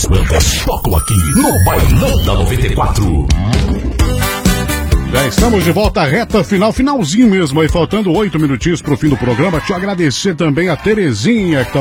elas tocam aqui no Bailão da 94. Já estamos de volta à reta final, finalzinho mesmo aí, faltando 8 minutinhos pro fim do programa. Te agradecer também a Terezinha, que tá